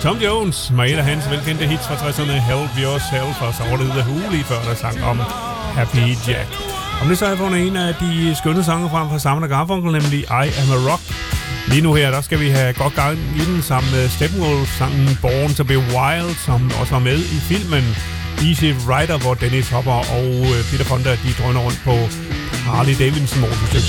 Tom Jones med et af hans velkendte hits fra 60'erne, Help Yourself, og så var det The Who lige før, der sang om Happy Jack. Om det så har jeg fundet en af de skønne sange frem fra Simon & Garfunkel, nemlig I Am a Rock. Lige nu her, der skal vi have godt gang i den sammen med Steppenwolf-sangen Born to be Wild, som også var med i filmen Easy Rider, hvor Dennis Hopper og Peter Fonda, de drøner rundt på Harley Davidson motorcykel.